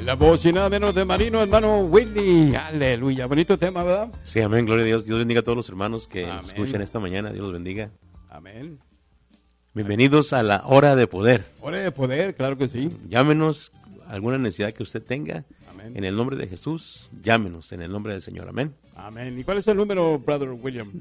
La voz y nada menos de Marino, hermano Willy. Aleluya. Bonito tema, ¿verdad? Sí, amén. Gloria a Dios. Dios bendiga a todos los hermanos que Amén. nos escuchan esta mañana. Dios los bendiga. Amén. Bienvenidos a la hora de poder. Hora de poder, claro que sí. Llámenos alguna necesidad que usted tenga. Amén. En el nombre de Jesús, llámenos en el nombre del Señor. Amén. Amén. ¿Y cuál es el número, Brother William?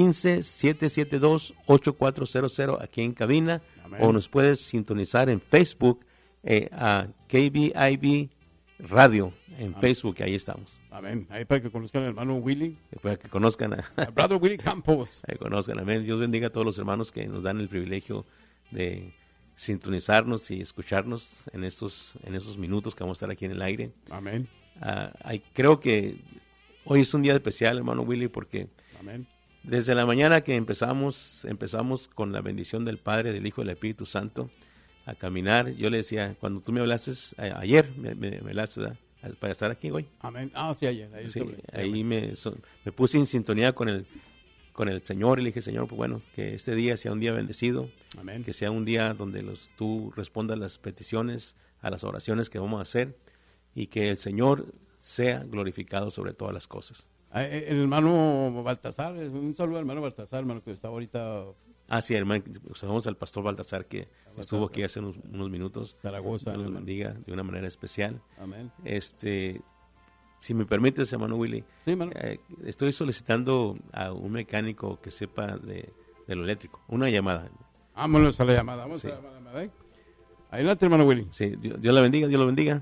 915-772-8400 aquí en cabina. Amén. O nos puedes sintonizar en Facebook a KBIB Radio en Facebook. Ahí estamos. Amén. Ahí para que conozcan al hermano Willy. Para que conozcan Al Brother Willy Campos. que conozcan. Amén. Dios bendiga a todos los hermanos que nos dan el privilegio de sintonizarnos y escucharnos en estos minutos que vamos a estar aquí en el aire. Amén. Creo que hoy es un día especial, hermano Willy, porque Amén. desde la mañana que empezamos con la bendición del Padre, del Hijo y del Espíritu Santo a caminar. Yo le decía, cuando tú me hablaste ayer, me hablaste, ¿verdad?, para estar aquí hoy. Amén. Sí, ayer. Sí, ahí me puse en sintonía con el Señor y le dije, Señor, pues bueno, que este día sea un día bendecido. Amén. Que sea un día donde tú respondas las peticiones, a las oraciones que vamos a hacer, y que el Señor sea glorificado sobre todas las cosas. El hermano Baltasar, un saludo al hermano Baltasar, hermano, que está ahorita. Sí, hermano, saludamos al pastor Baltasar que estuvo aquí hace unos minutos. Zaragoza. Dios lo bendiga de una manera especial. Amén. Si me permites, hermano Willy, Sí, hermano. estoy solicitando a un mecánico que sepa de lo eléctrico. Una llamada. Vámonos a la llamada. Vamos Sí. a la llamada. Adelante, hermano Willy. Sí, Dios la bendiga, Dios lo bendiga.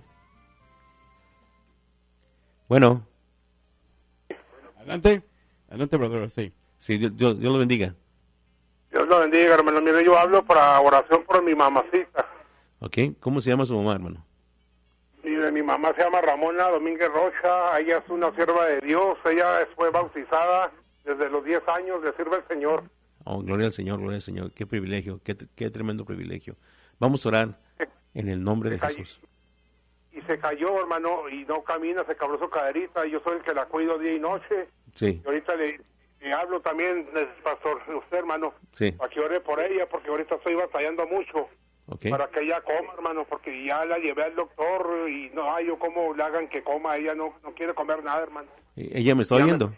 Bueno. Adelante, brother, sí. Sí, Dios lo bendiga. Dios lo bendiga, hermano. Mire, yo hablo para oración por mi mamacita. Ok, ¿cómo se llama su mamá, hermano? Mire, mi mamá se llama Ramona Domínguez Rocha. Ella es una sierva de Dios. Ella fue bautizada desde los 10 años. Le sirve el Señor. Oh, gloria al Señor, gloria al Señor. Qué privilegio, qué tremendo privilegio. Vamos a orar en el nombre de Jesús. Y se cayó, hermano, y no camina, se cabró su caderita. Yo soy el que la cuido día y noche. Sí. Y ahorita le hablo también, pastor, usted, hermano, Sí. para que ore por ella, porque ahorita estoy batallando mucho. Ok. Para que ella coma, hermano, porque ya la llevé al doctor y no hay yo cómo le hagan que coma. Ella no quiere comer nada, hermano. ¿Ella me está oyendo?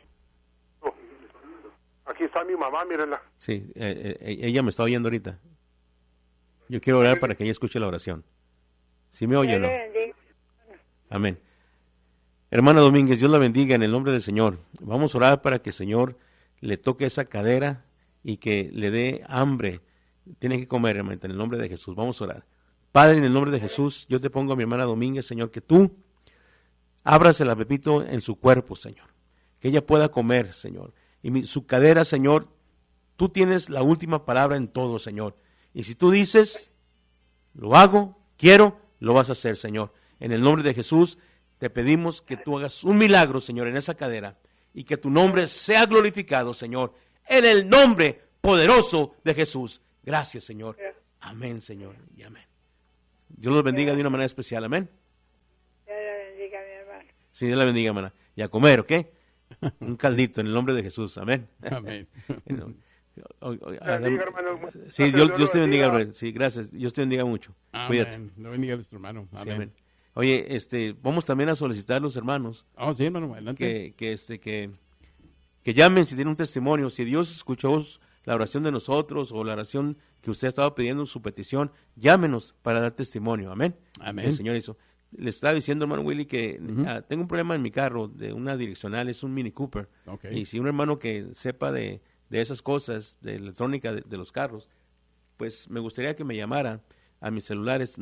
Aquí está mi mamá, mírenla. Sí, ella me está oyendo ahorita. Yo quiero orar para que ella escuche la oración. ¿Sí me oye o no? Amén. Hermana Domínguez, Dios la bendiga en el nombre del Señor. Vamos a orar para que el Señor le toque esa cadera y que le dé hambre. Tiene que comer, hermana, en el nombre de Jesús. Vamos a orar. Padre, en el nombre de Jesús, yo te pongo a mi hermana Domínguez, Señor, que tú ábrasela, Pepito, en su cuerpo, Señor. Que ella pueda comer, Señor. Y su cadera, Señor, tú tienes la última palabra en todo, Señor. Y si tú dices, lo hago, quiero, lo vas a hacer, Señor. En el nombre de Jesús, te pedimos que tú hagas un milagro, Señor, en esa cadera. Y que tu nombre sea glorificado, Señor. En el nombre poderoso de Jesús. Gracias, Señor. Amén, Señor. Y amén. Dios los bendiga de una manera especial. Amén. Dios la bendiga, mi hermano. Sí, Dios la bendiga, hermana. Y a comer, ¿ok? Un caldito en el nombre de Jesús. Amén. Amén. Bendiga, hermano. Sí, Dios te bendiga, brother. Sí, gracias. Dios te bendiga mucho. Cuídate. Amén. Lo bendiga a nuestro hermano. Sí, Amén. amén. Oye, vamos también a solicitar a los hermanos Sí, hermano, adelante. que llamen si tienen un testimonio. Si Dios escuchó la oración de nosotros o la oración que usted estaba pidiendo, su petición, llámenos para dar testimonio. Amén. Amén. Que el Señor hizo. Le estaba diciendo, hermano Willy, que tengo un problema en mi carro de una direccional, es un Mini Cooper. Okay. Y si un hermano que sepa de esas cosas, de electrónica de los carros, pues me gustaría que me llamara a mis celulares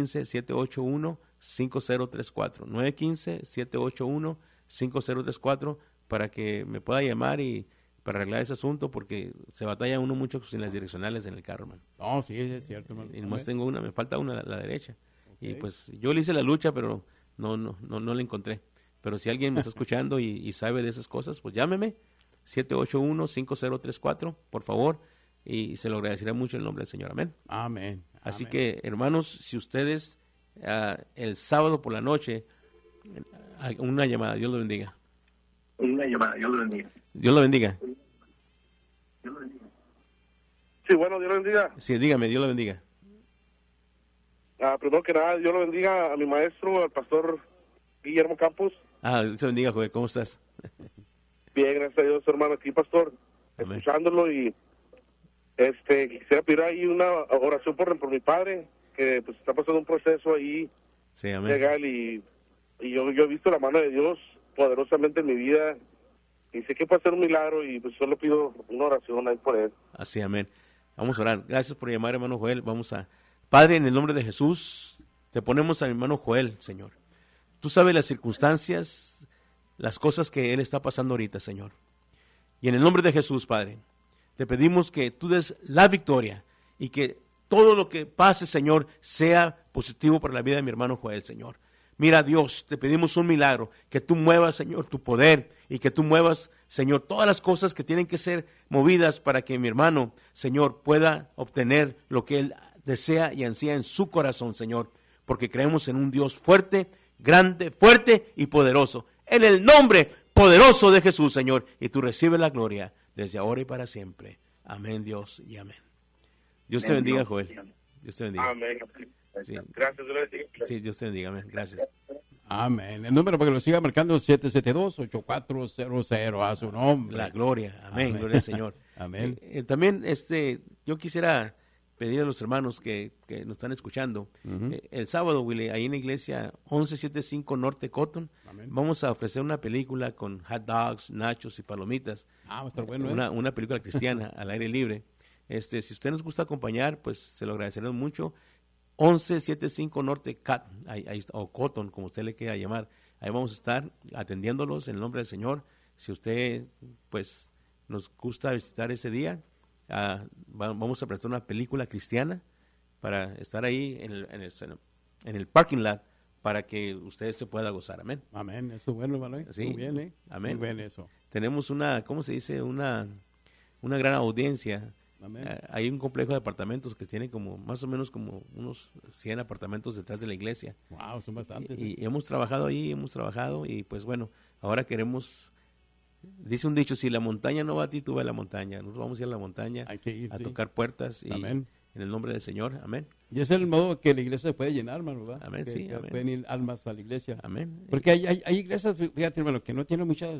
915-781-5034. 915-781-5034 para que me pueda llamar y para arreglar ese asunto, porque se batalla uno mucho sin las direccionales en el carro, hermano. Sí, es cierto, hermano. Y nomás tengo una, me falta una, la derecha. Okay. Y pues yo le hice la lucha, pero no la encontré. Pero si alguien me está escuchando y sabe de esas cosas, pues llámeme, 781-5034, por favor, y se lo agradeceré mucho en el nombre del Señor. Amén. Amén. Así Amén. que, hermanos, si ustedes el sábado por la noche, una llamada, Dios lo bendiga. Una llamada, Dios lo bendiga. Dios lo bendiga. Sí, bueno, Dios lo bendiga. Sí, dígame, Dios lo bendiga. Primero que nada, Dios lo bendiga a mi maestro, al pastor Guillermo Campos. Dios te bendiga, Joel, ¿cómo estás? Bien, gracias a Dios, hermano, aquí, pastor, Amén. escuchándolo, y quisiera pedir ahí una oración por mi padre, que pues está pasando un proceso ahí Sí, amén. legal, y yo he visto la mano de Dios poderosamente en mi vida, y sé que puede ser un milagro, y pues solo pido una oración ahí por él. Así, amén. Vamos a orar. Gracias por llamar, hermano Joel. Padre, en el nombre de Jesús, te ponemos a mi hermano Joel, Señor. Tú sabes las circunstancias, las cosas que él está pasando ahorita, Señor. Y en el nombre de Jesús, Padre, te pedimos que tú des la victoria y que todo lo que pase, Señor, sea positivo para la vida de mi hermano Joel, Señor. Mira, Dios, te pedimos un milagro, que tú muevas, Señor, tu poder, y que tú muevas, Señor, todas las cosas que tienen que ser movidas para que mi hermano, Señor, pueda obtener lo que él desea y ansía en su corazón, Señor, porque creemos en un Dios fuerte, grande, fuerte y poderoso. En el nombre poderoso de Jesús, Señor, y tú recibes la gloria desde ahora y para siempre. Amén, Dios, y amén. Dios te bendiga, Joel. Dios te bendiga. Amén. Sí. Gracias, Dios. Sí, Dios te bendiga, amén. Gracias. Amén. El número para que lo siga marcando es 772-8400 a su nombre. La gloria, amén, Amén. gloria al Señor. Amén. También yo quisiera pedir a los hermanos que nos están escuchando, el sábado, Willy, ahí en la iglesia 1175 Norte Cotton, Amén. vamos a ofrecer una película con hot dogs, nachos y palomitas. Va a estar bueno, Una película cristiana al aire libre. Si usted nos gusta acompañar, pues se lo agradeceremos mucho. 1175 Norte o Cotton, como usted le quiera llamar. Ahí vamos a estar atendiéndolos en el nombre del Señor. Si usted, pues, nos gusta visitar ese día, vamos a prestar una película cristiana para estar ahí en el parking lot para que usted se pueda gozar. Amén. Amén. Eso es bueno, hermano. Sí. Muy bien, Amén. Muy bien eso. Tenemos ¿cómo se dice? Una gran audiencia. Amén. Hay un complejo de apartamentos que tiene más o menos como unos 100 apartamentos detrás de la iglesia. Wow, son bastantes. Y hemos trabajado ahí, y pues bueno, ahora queremos, dice un dicho, si la montaña no va a ti, tú ve a la montaña. Nosotros vamos a ir a la montaña Hay que ir, a sí. tocar puertas y Amén. en el nombre del Señor, amén. Y ese es el modo que la iglesia se puede llenar, hermano, ¿verdad? Amén, Que sí, amén. pueden ir almas a la iglesia. Amén. Porque hay iglesias, fíjate, hermano, que no tienen muchas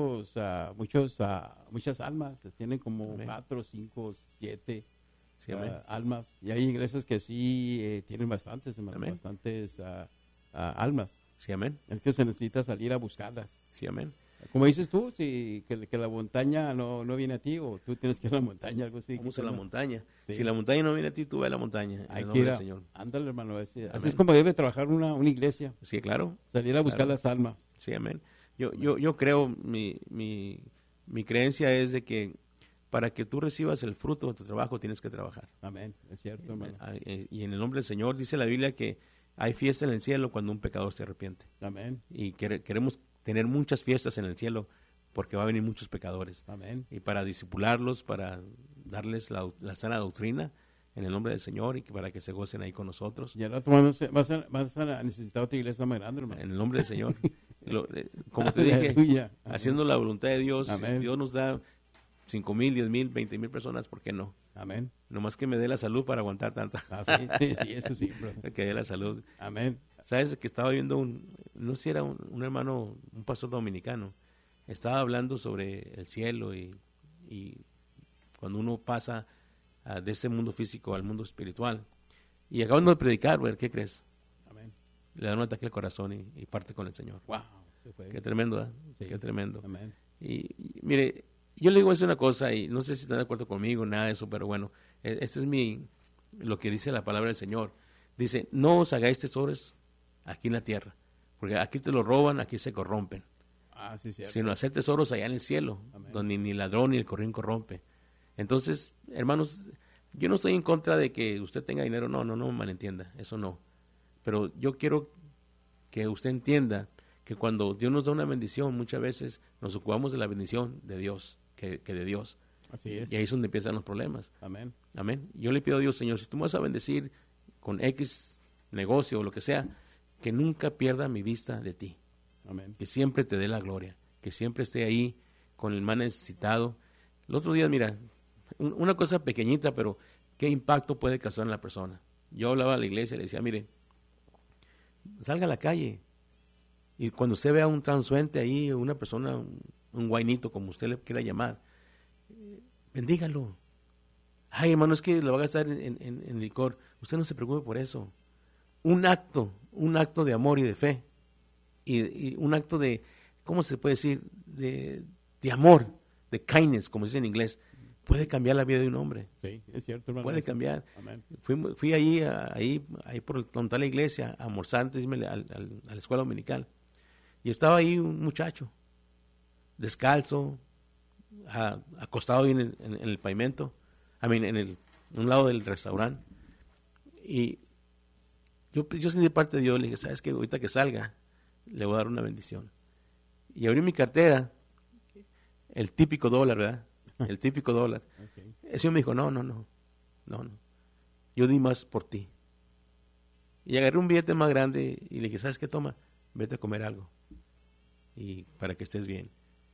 almas, tienen como Amén. 4, 5, 7 Sí, amén. almas. Y hay iglesias que sí tienen bastantes, hermano, Amén. bastantes almas. Sí, amén. Es que se necesita salir a buscarlas. Sí, amén. Como dices tú, que la montaña no viene a ti, o tú tienes que ir a la montaña, algo así. Vamos a la montaña. Sí. Si la montaña no viene a ti, tú ve a la montaña. En Hay el que nombre ir del a, Señor. ándale, hermano, así Amén. es como debe trabajar una iglesia, Sí, claro. salir a buscar Claro. las almas. Sí, amén. Yo creo, mi creencia es de que para que tú recibas el fruto de tu trabajo tienes que trabajar. Amén, es cierto, hermano. Y en el nombre del Señor dice la Biblia que hay fiesta en el cielo cuando un pecador se arrepiente. Amén, Y queremos tener muchas fiestas en el cielo porque va a venir muchos pecadores. amén. Y para disipularlos, para darles la sana doctrina en el nombre del Señor y para que se gocen ahí con nosotros. Y al rato vas a necesitar otra iglesia más grande, hermano. En el nombre del Señor. Como te dije, Aleluya. Amén. haciendo la voluntad de Dios, Amén. si Dios nos da 5,000, 10,000, 20,000 personas, ¿por qué no? Amén. Nomás que me dé la salud para aguantar tanto. Sí, eso sí, brother. Que dé la salud. Amén. Sabes que estaba viendo no sé si era un hermano, un pastor dominicano, estaba hablando sobre el cielo y cuando uno pasa de este mundo físico al mundo espiritual. Y acabando de predicar, güey, ¿qué crees? Amén. Le da un ataque al corazón y parte con el Señor. Wow. Se fue. Qué tremendo, ¿eh? Sí. Qué tremendo. Amén. Y mire, yo le digo es una cosa y no sé si están de acuerdo conmigo, nada de eso, pero bueno, este es lo que dice la palabra del Señor. Dice, no os hagáis tesoros aquí en la tierra, porque aquí te lo roban, aquí se corrompen, Sí, cierto. sino hacer tesoros allá en el cielo, Amén. donde ni ladrón ni el corrín corrompe. Entonces, hermanos, yo no estoy en contra de que usted tenga dinero, no me malentienda, eso no. Pero yo quiero que usted entienda que cuando Dios nos da una bendición, muchas veces nos ocupamos de la bendición de Dios, que de Dios. Así es. Y ahí es donde empiezan los problemas. Amén. Amén. Yo le pido a Dios, Señor, si tú me vas a bendecir con X negocio o lo que sea, que nunca pierda mi vista de ti. Amén. Que siempre te dé la gloria, que siempre esté ahí con el más necesitado. El otro día, mira, una cosa pequeñita, pero qué impacto puede causar en la persona. Yo hablaba a la iglesia y le decía, mire, salga a la calle Y cuando usted vea un transuente ahí, una persona, un guainito, como usted le quiera llamar, bendígalo. Ay, hermano, es que lo va a gastar en licor. Usted no se preocupe por eso. Un acto de amor y de fe. Y un acto de, ¿cómo se puede decir? De amor, de kindness, como se dice en inglés, puede cambiar la vida de un hombre. Sí, es cierto, hermano. Puede cambiar. Amén. Fui ahí por donde está la iglesia, a almorzar antes de irme a la escuela dominical. Y estaba ahí un muchacho, descalzo, acostado ahí en el pavimento, en un lado del restaurante. Y yo sentí parte de Dios, le dije, ¿sabes qué? Ahorita que salga, le voy a dar una bendición. Y abrí mi cartera, el típico dólar, ¿verdad? El típico dólar. Okay. El Señor me dijo, no. Yo di más por ti. Y agarré un billete más grande y le dije, ¿sabes qué? Toma, vete a comer algo. Y para que estés bien.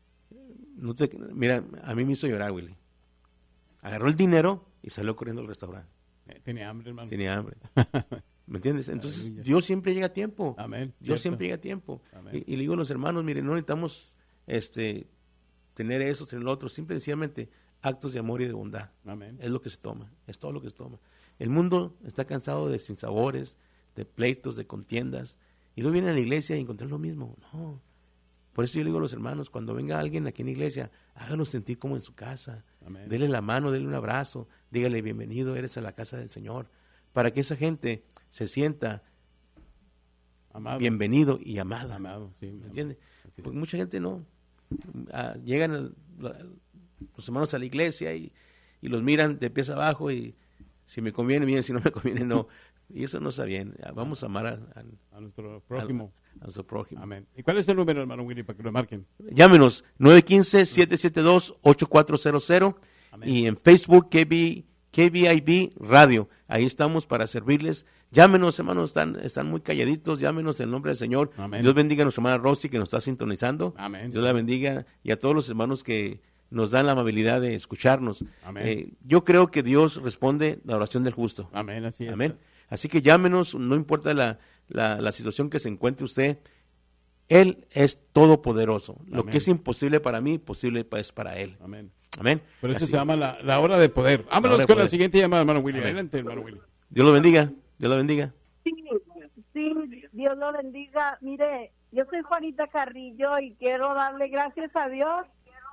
Mira, a mí me hizo llorar, Willy. Agarró el dinero y salió corriendo al restaurante. Tenía hambre, hermano. Tenía hambre. ¿Me entiendes? Entonces, Aleluya. Dios siempre llega a tiempo. Amén. Dios Cierto. siempre llega a tiempo. Amén. Y le digo a los hermanos, miren, no necesitamos tener eso, tener lo otro. Simple y sencillamente actos de amor y de bondad. Amén. Es lo que se toma. Es todo lo que se toma. El mundo está cansado de sinsabores, de pleitos, de contiendas. Y luego vienen a la iglesia y encontrar lo mismo. No. Por eso yo le digo a los hermanos, cuando venga alguien aquí en la iglesia, háganos sentir como en su casa. Amén. Dele la mano, dele un abrazo, dígale bienvenido, eres a la casa del Señor. Para que esa gente se sienta Amado. bienvenido y amada. Amado, sí. ¿Me entiende? Así es. Porque mucha gente no. Llegan los hermanos a la iglesia y los miran de pies abajo y si me conviene bien, si no me conviene no. Y eso no está bien. Vamos a amar A nuestro prójimo. a nuestro prójimo. Amén. ¿Y cuál es el número, hermano Willy, para que lo marquen? Llámenos 915-772-8400 Amén. y en Facebook KBIB Radio. Ahí estamos para servirles. Llámenos, hermanos, están muy calladitos. Llámenos en el nombre del Señor. Amén. Dios bendiga a nuestra hermana Rosy que nos está sintonizando. Amén. Dios la bendiga y a todos los hermanos que nos dan la amabilidad de escucharnos. Amén. Yo creo que Dios responde la oración del justo. Amén, así es. Amén. Así que llámenos, no importa la situación que se encuentre usted. Él es todopoderoso. Lo Amén. que es imposible para mí, posible es para Él. Amén. Amén. Por eso Así- se llama la hora de poder. hora Vámonos de con poder. la siguiente llamada, hermano Willy. Amén. Adelante, hermano Willy. Dios lo bendiga. Dios la bendiga. Sí, Dios lo bendiga. Mire, yo soy Juanita Carrillo y quiero darle gracias a Dios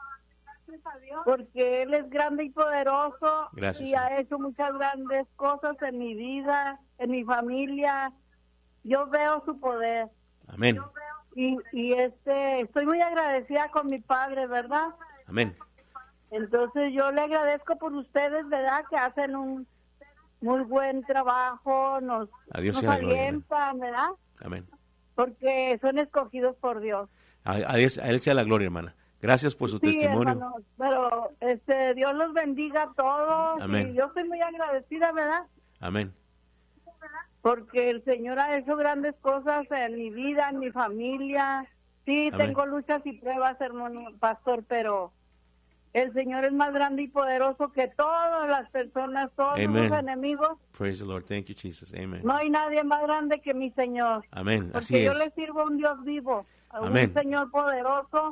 porque Él es grande y poderoso Gracias, y Señor. ha hecho muchas grandes cosas en mi vida, en mi familia. Yo veo su poder Amén. y estoy muy agradecida con mi padre, ¿verdad? Amén. Entonces yo le agradezco por ustedes, ¿verdad? Que hacen un muy buen trabajo, nos A Dios sea la gloria, alientan, ¿verdad? Amén. Porque son escogidos por Dios. A Él sea la gloria, hermana. Gracias por su Sí, testimonio. hermanos, pero Dios los bendiga a todos. Amén. Y yo estoy muy agradecida, ¿verdad? Amén. Porque el Señor ha hecho grandes cosas en mi vida, en mi familia. Sí, Amén. tengo luchas y pruebas, hermano pastor, pero el Señor es más grande y poderoso que todas las personas, todos Amen. sus enemigos. Praise the Lord. Thank you, Jesus. Amen. No hay nadie más grande que mi Señor. Amén. Así Porque yo es. le sirvo a un Dios vivo, a Amén. un Señor poderoso,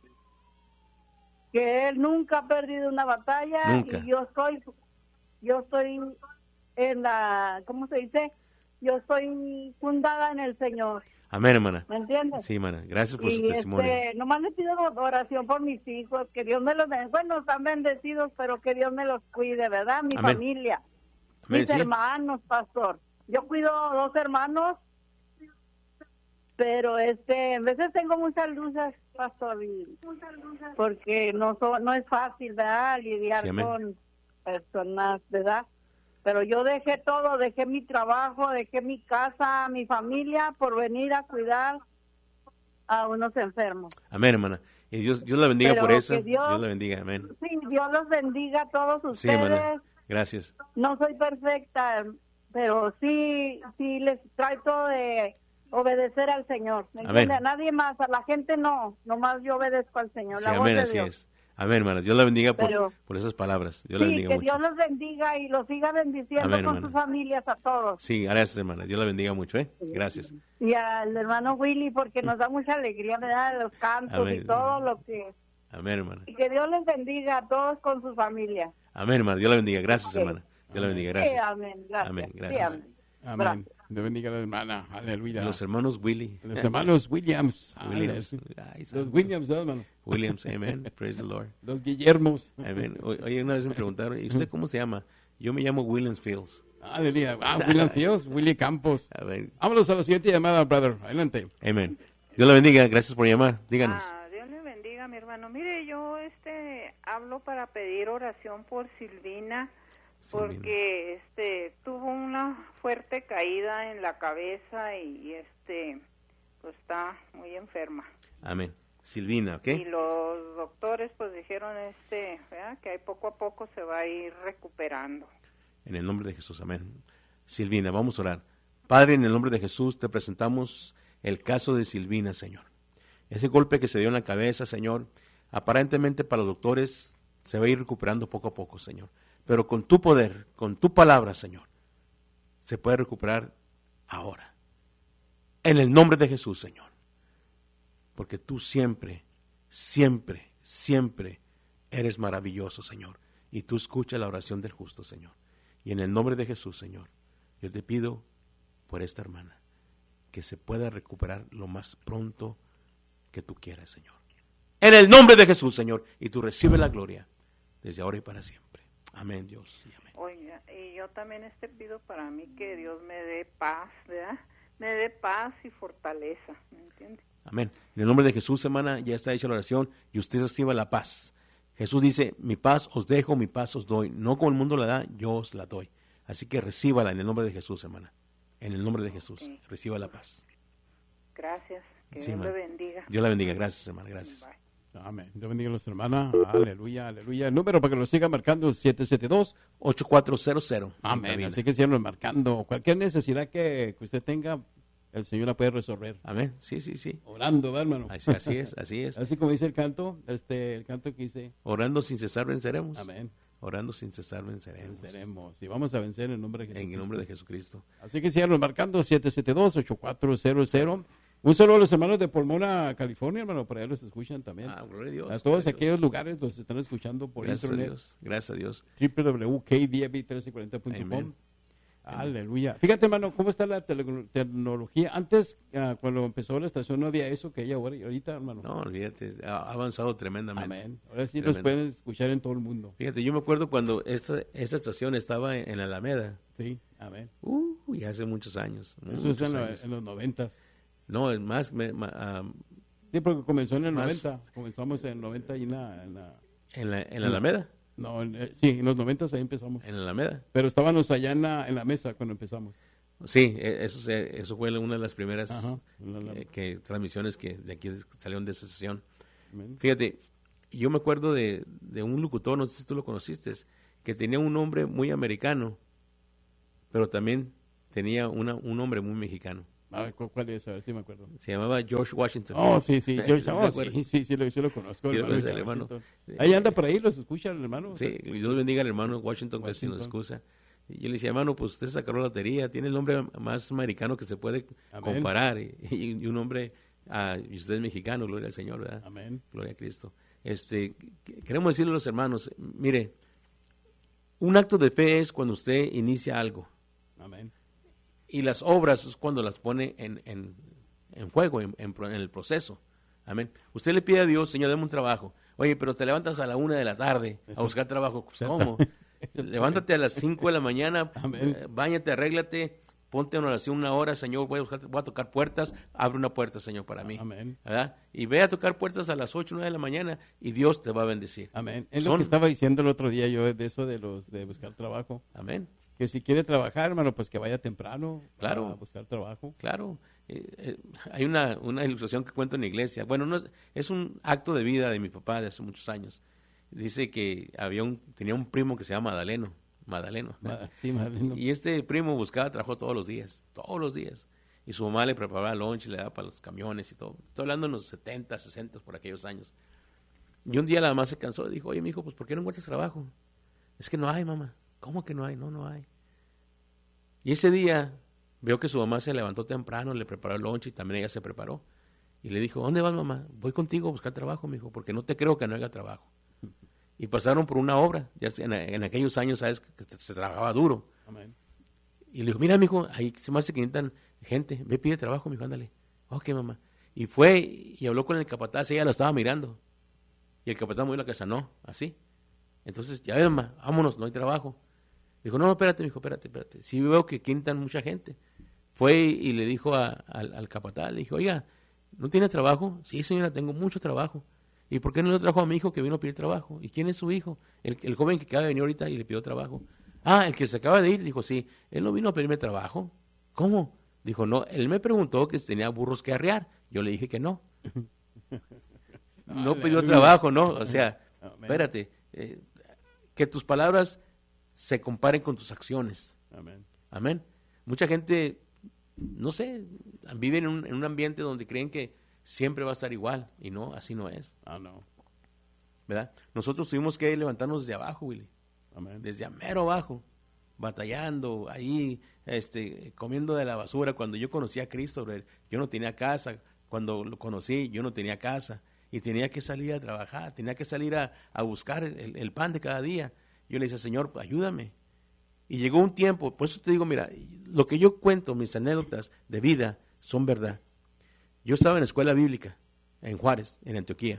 que Él nunca ha perdido una batalla. Nunca. Y yo estoy en la, ¿cómo se dice? Yo estoy fundada en el Señor. Amén, hermana. ¿Me entiendes? Sí, hermana. Gracias por su Y testimonio. nomás le pido oración por mis hijos, que Dios me los bendiga. Bueno, están bendecidos, pero que Dios me los cuide, ¿verdad? Mi Amén. familia, Amén, mis sí. hermanos, pastor. Yo cuido 2 hermanos, pero en veces tengo muchas luchas, pastor, porque no es fácil, ¿verdad? Lidiar Sí, amén. con personas, ¿verdad? Pero yo dejé todo, dejé mi trabajo, dejé mi casa, mi familia, por venir a cuidar a unos enfermos. Amén, hermana. Y Dios la bendiga Pero por eso. que Dios- Dios la bendiga. Amén. Sí, Dios los bendiga a todos Sí, ustedes. hermana. Gracias. No soy perfecta, pero sí les trato de obedecer al Señor. ¿Me Amén. entiende? A nadie más, a la gente no, nomás yo obedezco al Señor. Sí, la voz amén, de así Dios. es. Amén, hermana. Dios la bendiga Pero- por esas palabras. Dios la Sí, bendiga que mucho. Dios los bendiga y los siga bendiciendo Amén, con hermana. sus familias a todos. Sí, gracias, hermana. Dios la bendiga mucho, ¿eh? Gracias. Y al hermano Willy, porque nos da mucha alegría, ¿verdad? Los cantos Amén. y todo lo que... Amén, hermana. Y que Dios les bendiga a todos con sus familias. Amén, hermana. Dios la bendiga. Gracias, Ok. hermana. Dios la bendiga. Sí, Gracias. amén. Gracias. Amén, Sí, gracias. amén. Amén. Gracias. Dios bendiga a la hermana. Aleluya. Los hermanos Willy. Los hermanos Williams. Williams. Aleluya. Ay, Los santo. Williams, ¿no, hermano? Williams, amén. Praise the Lord. Los Guillermos. Amén. Oye, una vez me preguntaron, ¿y usted cómo se llama? Yo me llamo Williams Fields. Aleluya. William Fields, Willy Campos. Amén. Vámonos a la siguiente llamada, brother. Adelante. Amén. Dios la bendiga. Gracias por llamar. Díganos. Dios le bendiga, mi hermano. Mire, yo hablo para pedir oración por Silvina, porque tuvo una fuerte caída en la cabeza y pues está muy enferma. Amén. Silvina, ¿ok? Y los doctores pues dijeron ¿verdad? Que ahí poco a poco se va a ir recuperando. En el nombre de Jesús, amén. Silvina, vamos a orar. Padre, en el nombre de Jesús te presentamos el caso de Silvina, Señor. Ese golpe que se dio en la cabeza, Señor, aparentemente para los doctores se va a ir recuperando poco a poco, Señor. Pero con tu poder, con tu palabra, Señor, se puede recuperar ahora. En el nombre de Jesús, Señor. Porque tú siempre, siempre, siempre eres maravilloso, Señor. Y tú escuchas la oración del justo, Señor. Y en el nombre de Jesús, Señor, yo te pido por esta hermana que se pueda recuperar lo más pronto que tú quieras, Señor. En el nombre de Jesús, Señor. Y tú recibes la gloria desde ahora y para siempre. Amén, Dios. Y amén. Oiga, y yo también pido para mí que Dios me dé paz, ¿verdad? Me dé paz y fortaleza, ¿me entiendes? Amén. En el nombre de Jesús, hermana, ya está hecha la oración y usted reciba la paz. Jesús dice, mi paz os dejo, mi paz os doy. No como el mundo la da, yo os la doy. Así que recíbala en el nombre de Jesús, hermana. En el nombre de Jesús, Ok. reciba la paz. Gracias, que Sí, Dios le hermana. bendiga. Dios la bendiga. Gracias, hermana. Gracias. Bye. Amén. Dios bendiga a los hermanas. Aleluya, aleluya. El número para que lo siga marcando es 772. 8400. Amén. Así que síganlo marcando. Cualquier necesidad que usted tenga, el Señor la puede resolver. Amén. Sí, sí, sí. Orando, ¿verdad, hermano? Así es, así es. Así como dice el canto, el canto que dice, Orando sin cesar venceremos. amén, Orando sin cesar venceremos. venceremos y vamos a vencer en el nombre de Jesús. En el nombre de Jesucristo. Así que síganos marcando 772-8400. Un saludo a los hermanos de Pomona, California, hermano, por allá los escuchan también. Gloria a Dios. A todos gloria a aquellos lugares los están escuchando por Dios. Gracias a internet. Dios. Gracias a Dios. www.kdb1340.com. Amén. Aleluya. Fíjate, hermano, cómo está la tecnología. Antes, cuando empezó la estación, no había eso que hay ahorita, hermano. No, olvídate. Ha avanzado tremendamente. Amén. Ahora sí Tremendo. los pueden escuchar en todo el mundo. Fíjate, yo me acuerdo cuando esta estación estaba en Alameda. Sí, amén. Ya hace muchos años. Eso es muchos en, años. en los 90. No, es más, Sí, porque comenzó en el Más- 90. Comenzamos en el 90 y en la... en la Alameda. No, sí, en los 90 ahí empezamos. En la Alameda. Pero estábamos allá en la mesa cuando empezamos. Sí, eso fue una de las primeras Ajá. transmisiones que de aquí salieron de esa sesión. Amén. Fíjate, yo me acuerdo de un locutor, no sé si tú lo conociste, que tenía un nombre muy americano, pero también tenía un nombre muy mexicano. A ver, ¿cuál es? A ver si me acuerdo. Se llamaba George Washington. Oh, sí, sí. George, ¿Te oh, acuerdas? sí, lo conozco. Sí, hermano, es el hermano. Ahí anda por ahí, los escucha el hermano. Sí, y Dios bendiga al hermano Washington, que si nos excusa. Y yo le decía, hermano, pues usted sacó la lotería, tiene el nombre más americano que se puede Amén. comparar, y un nombre, y usted es mexicano, gloria al Señor, ¿verdad? Amén. Gloria a Cristo. Queremos decirle a los hermanos, mire, un acto de fe es cuando usted inicia algo, Amén. y las obras es cuando las pone en juego, en el proceso. Amén. Usted le pide a Dios, Señor, dame un trabajo. Oye, pero te levantas a la 1 de la tarde a buscar trabajo. ¿Cómo? Levántate a las 5 de la mañana, Amén. báñate, arréglate, ponte en oración 1 hora, Señor, voy a tocar puertas, abre una puerta, Señor, para mí. Amén. ¿Verdad? Y ve a tocar puertas a las 8 o 9 de la mañana y Dios te va a bendecir. Amén. Es lo Son- que estaba diciendo el otro día yo de eso de buscar trabajo. Amén. Que si quiere trabajar, hermano, pues que vaya temprano Claro. a buscar trabajo. Claro, hay una ilustración que cuento en la iglesia. Bueno, no es un acto de vida de mi papá de hace muchos años. Dice que tenía un primo que se llama Madaleno. Sí, madre, no. Y este primo buscaba trabajo todos los días. Y su mamá le preparaba lunch, le daba para los camiones y todo. Estoy hablando en los 70, 60, por aquellos años. Y un día la mamá se cansó y dijo, oye, mijo, pues ¿por qué no encuentras trabajo? Es que no hay, mamá. ¿Cómo que no hay? No, no hay. Y ese día veo que su mamá se levantó temprano, le preparó el lunch y también ella se preparó. Y le dijo, ¿dónde vas, mamá? Voy contigo a buscar trabajo, mijo, porque no te creo que no haya trabajo. Y pasaron por una obra, ya en aquellos años, sabes, que se trabajaba duro. Amén. Y le dijo, mira, mijo, ahí se me hace que necesitan gente, ve, pide trabajo, mijo, ándale. Ok, mamá. Y fue y habló con el capataz, ella lo estaba mirando. Y el capataz movió la cabeza, no, así. Entonces, ya ves, mamá, vámonos, no hay trabajo. Dijo, no, espérate, mijo, espérate. Sí veo que quitan mucha gente. Fue y le dijo al capataz, le dijo, oiga, ¿no tiene trabajo? Sí, señora, tengo mucho trabajo. ¿Y por qué no le trajo a mi hijo que vino a pedir trabajo? ¿Y quién es su hijo? El joven que acaba de venir ahorita y le pidió trabajo. Ah, el que se acaba de ir. Dijo, sí, él no vino a pedirme trabajo. ¿Cómo? Dijo, no, él me preguntó que si tenía burros que arrear. Yo le dije que no. No pidió trabajo, ¿no? O sea, espérate, que tus palabras se comparen con tus acciones. Amén. Amén. Mucha gente, no sé, vive en un ambiente donde creen que siempre va a estar igual, y no, así no es. No. ¿Verdad? Nosotros tuvimos que levantarnos desde abajo, Willy. Amén. Desde mero abajo, batallando, ahí, comiendo de la basura. Cuando yo conocí a Cristo, yo no tenía casa. Cuando lo conocí, yo no tenía casa. Y tenía que salir a trabajar, tenía que salir a buscar el pan de cada día. Yo le decía, Señor, ayúdame. Y llegó un tiempo, por eso te digo, mira, lo que yo cuento, mis anécdotas de vida, son verdad. Yo estaba en la escuela bíblica, en Juárez, en Antioquía.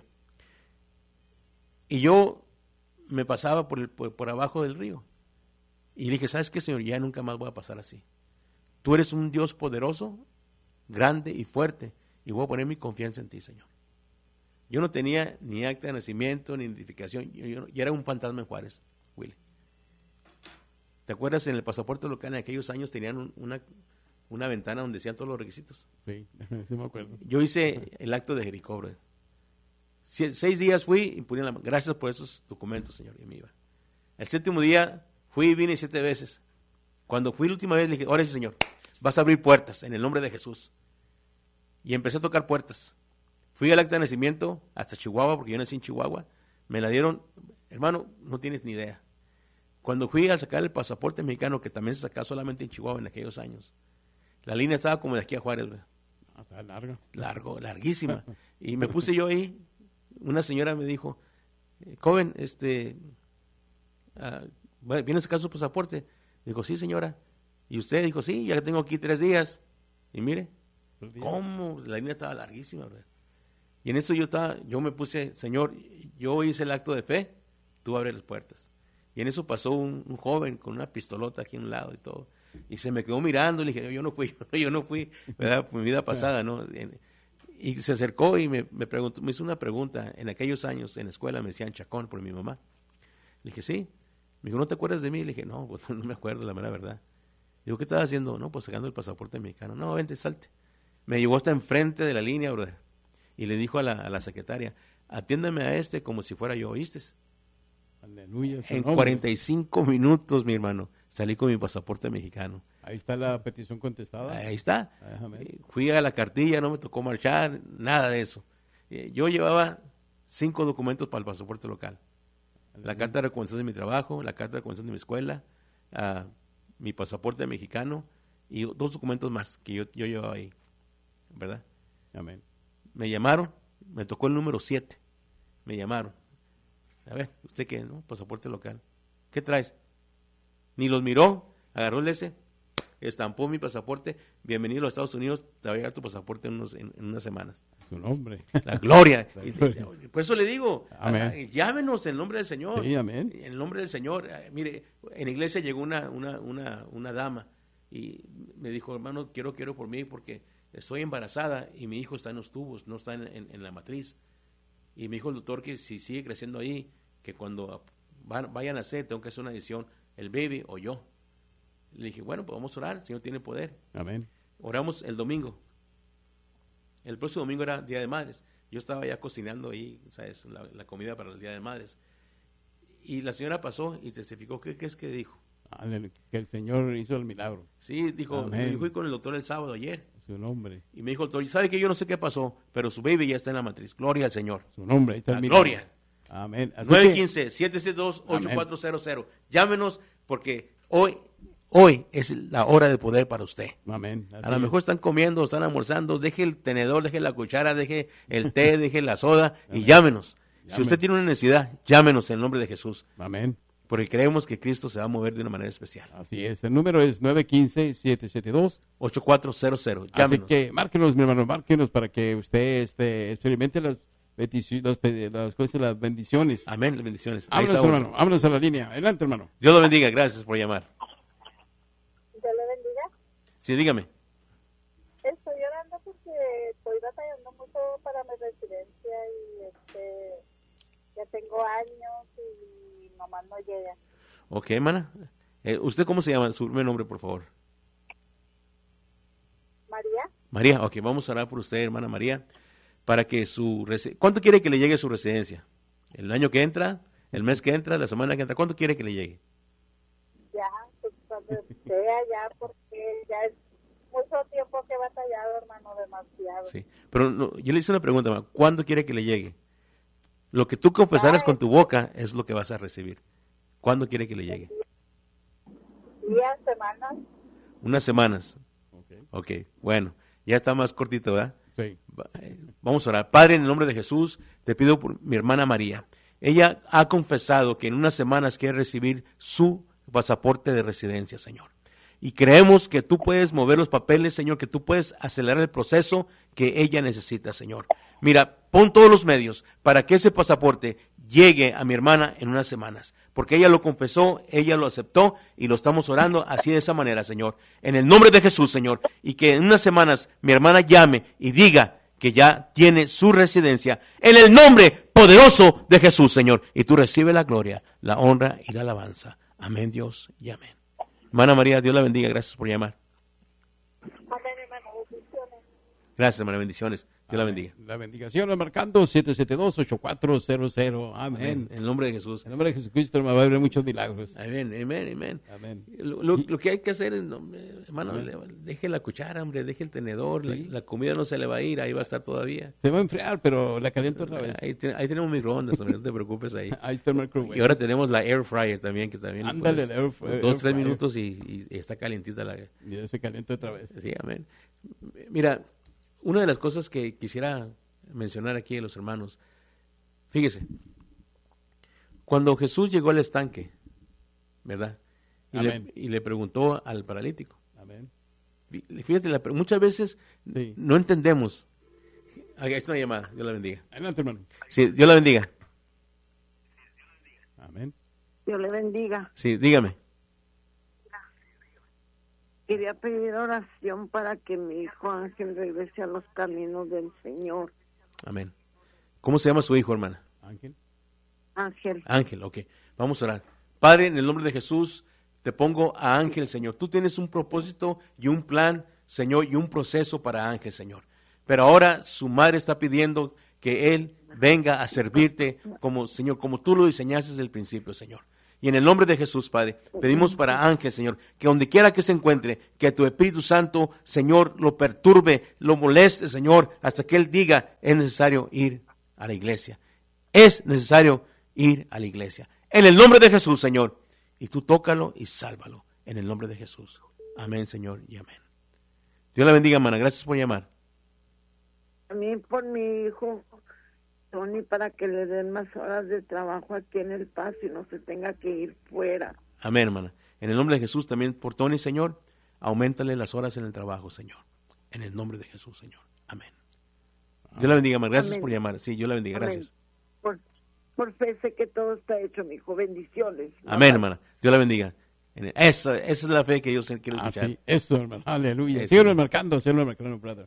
Y yo me pasaba por abajo del río. Y le dije, ¿sabes qué, Señor? Ya nunca más voy a pasar así. Tú eres un Dios poderoso, grande y fuerte, y voy a poner mi confianza en ti, Señor. Yo no tenía ni acta de nacimiento, ni identificación. Yo era un fantasma en Juárez, Willy. ¿Te acuerdas? En el pasaporte local en aquellos años tenían una ventana donde decían todos los requisitos. Sí, sí me acuerdo. Yo hice el acto de Jericó, bro. 6 días fui y ponía gracias por esos documentos, Señor, y me iba. El 7º día fui y vine 7 veces. Cuando fui la última vez le dije, ahora sí, Señor, vas a abrir puertas en el nombre de Jesús. Y empecé a tocar puertas. Fui al acta de nacimiento hasta Chihuahua, porque yo nací en Chihuahua. Me la dieron, hermano, no tienes ni idea. Cuando fui a sacar el pasaporte mexicano, que también se sacaba solamente en Chihuahua en aquellos años, la línea estaba como de aquí a Juárez, ¿verdad? Está largo. Larguísima. Y me puse yo ahí. Una señora me dijo, joven, ¿viene a sacar su pasaporte? Dijo, sí, señora. ¿Y usted? Dijo, sí, ya tengo aquí 3 días. Y mire, ¿cómo? La línea estaba larguísima, ¿verdad? Y en eso yo me puse, Señor, yo hice el acto de fe, tú abres las puertas. Y en eso pasó un joven con una pistolota aquí a un lado y todo. Y se me quedó mirando y le dije, yo no fui, ¿verdad? Por mi vida pasada, ¿no? Y se acercó y me preguntó, me hizo una pregunta. En aquellos años en la escuela me decían Chacón por mi mamá. Le dije, sí. Me dijo, ¿no te acuerdas de mí? Le dije, no, pues, no me acuerdo, la mera verdad. Digo, ¿qué estás haciendo? No, pues sacando el pasaporte mexicano. No, vente, salte. Me llevó hasta enfrente de la línea, brother. Y le dijo a la secretaria, atiéndame a como si fuera yo, ¿oíste? Aleluya. En 45 minutos, mi hermano, salí con mi pasaporte mexicano. Ahí está la petición contestada. Ahí está. Fui a la cartilla, no me tocó marchar, nada de eso. Yo llevaba 5 documentos para el pasaporte local. La carta de recomendación de mi trabajo, la carta de recomendación de mi escuela, mi pasaporte mexicano y 2 documentos más que yo llevaba ahí, ¿verdad? Amén. Me llamaron, me tocó el número 7, me llamaron. A ver, ¿usted qué? ¿No? Pasaporte local. ¿Qué traes? Ni los miró, agarró el estampó mi pasaporte, bienvenido a los Estados Unidos, te va a llegar tu pasaporte en unas semanas. Su nombre. La gloria. Por eso le digo, amén. Llámenos en el nombre del Señor. Sí, amén. En el nombre del Señor. Mire, en la iglesia llegó una dama y me dijo, hermano, quiero por mí porque estoy embarazada y mi hijo está en los tubos, no está en la matriz. Y me dijo el doctor que si sigue creciendo ahí, que cuando vayan a nacer, tengo que hacer una decisión, el baby o yo. Le dije, bueno, pues vamos a orar, el Señor tiene poder. Amén. Oramos el domingo. El próximo domingo era Día de Madres. Yo estaba ya cocinando ahí, ¿sabes? La comida para el Día de Madres. Y la señora pasó y testificó, ¿qué es que dijo? Que el Señor hizo el milagro. Sí, dijo, me fui con el doctor el sábado ayer. Su nombre. Y me dijo el doctor, ¿sabe que yo no sé qué pasó? Pero su baby ya está en la matriz. Gloria al Señor. Su nombre. Ahí está la gloria. Amén. Así 915-772-8400. Llámenos porque hoy es la hora de poder para usted. Amén. A lo mejor están comiendo, están almorzando, deje el tenedor, deje la cuchara, deje el té, deje la soda y llámenos. Si usted tiene una necesidad, llámenos en el nombre de Jesús. Amén. Porque creemos que Cristo se va a mover de una manera especial. Así es. El número es 915-772-8400. Así que márquenos, mi hermano, márquenos para que usted experimente las bendiciones. Amén, las bendiciones. Vámonos, hermano, vámonos a la línea. Adelante, hermano. Dios lo bendiga. Gracias por llamar. Dios le bendiga. Sí, dígame. Estoy llorando porque estoy batallando mucho para mi residencia y ya tengo años y nomás no llega. Ok, hermana. ¿Usted cómo se llama? Su primer nombre, por favor. María. María, ok, vamos a orar por usted, hermana María, para que ¿cuánto quiere que le llegue su residencia? ¿El año que entra? ¿El mes que entra? ¿La semana que entra? ¿Cuánto quiere que le llegue? Ya, pues cuando sea ya, porque ya es mucho tiempo que he batallado, hermano, demasiado. Sí, pero no, yo le hice una pregunta, hermano. ¿Cuándo quiere que le llegue? Lo que tú confesaras con tu boca es lo que vas a recibir. ¿Cuándo quiere que le llegue? Días, semanas. Unas semanas. Ok, bueno, ya está más cortito, ¿verdad? Sí. Vamos a orar. Padre, en el nombre de Jesús, te pido por mi hermana María. Ella ha confesado que en unas semanas quiere recibir su pasaporte de residencia, Señor. Y creemos que tú puedes mover los papeles, Señor, que tú puedes acelerar el proceso que ella necesita, Señor. Mira, pon todos los medios para que ese pasaporte llegue a mi hermana en unas semanas. Porque ella lo confesó, ella lo aceptó y lo estamos orando así de esa manera, Señor. En el nombre de Jesús, Señor. Y que en unas semanas mi hermana llame y diga que ya tiene su residencia. En el nombre poderoso de Jesús, Señor. Y tú recibes la gloria, la honra y la alabanza. Amén, Dios, y amén. Hermana María, Dios la bendiga. Gracias por llamar. Amén, hermano. Bendiciones. Gracias, hermana. Bendiciones. Dios la bendiga. La bendición marcando 772-8400. Amén. En el nombre de Jesús. En el nombre de Jesucristo, hermano, va a haber muchos milagros. Amén, amén, amén. Amén. Lo que hay que hacer es, hermano, deje la cuchara, hombre, deje el tenedor. Sí. La comida no se le va a ir, ahí va a estar todavía. Se va a enfriar, pero la caliento otra vez. Ahí tenemos microondas, hombre, no te preocupes ahí. Ahí está el microwave. Y ahora tenemos la air fryer también, que también Ándale, el air fryer. 2-3 minutos y está calientita la. Y ya se calienta otra vez. Sí, amén. Mira, una de las cosas que quisiera mencionar aquí a los hermanos, fíjese, cuando Jesús llegó al estanque, ¿verdad? Y le preguntó al paralítico. Amén. Fíjate, muchas veces Sí. no entendemos. Ahí está una llamada, Dios la bendiga. Adelante, hermano. Sí, Dios la bendiga. Amén. Dios le bendiga. Sí, dígame. Quería pedir oración para que mi hijo Ángel regrese a los caminos del Señor. Amén. ¿Cómo se llama su hijo, hermana? Ángel. Ángel. Ángel, ok. Vamos a orar. Padre, en el nombre de Jesús, te pongo a Ángel, Señor. Tú tienes un propósito y un plan, Señor, y un proceso para Ángel, Señor. Pero ahora su madre está pidiendo que él venga a servirte como, Señor, como tú lo diseñaste desde el principio, Señor. Y en el nombre de Jesús, Padre, pedimos para Ángel, Señor, que donde quiera que se encuentre, que tu Espíritu Santo, Señor, lo perturbe, lo moleste, Señor, hasta que él diga, es necesario ir a la iglesia. Es necesario ir a la iglesia. En el nombre de Jesús, Señor. Y tú tócalo y sálvalo. En el nombre de Jesús. Amén, Señor, y amén. Dios la bendiga, hermana. Gracias por llamar. También por mi hijo Tony, para que le den más horas de trabajo aquí en El Paso y no se tenga que ir fuera. Amén, hermana. En el nombre de Jesús, también por Tony, Señor, auméntale las horas en el trabajo, Señor. En el nombre de Jesús, Señor. Amén. Dios la bendiga, hermana. Gracias Amén. por llamar. Sí, Dios la bendiga. Amén. Gracias. Por fe sé que todo está hecho, mi hijo. Bendiciones. Amén, hermana. Dios la bendiga. Esa es la fe que yo quiero escuchar. Sí, eso, hermano. Aleluya. Eso. Síguelo marcando, brother.